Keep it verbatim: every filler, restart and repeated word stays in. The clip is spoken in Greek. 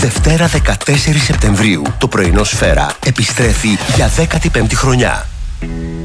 Δευτέρα δεκατέσσερις Σεπτεμβρίου, το πρωινό Σφαίρα επιστρέφει για δέκατη πέμπτη χρονιά.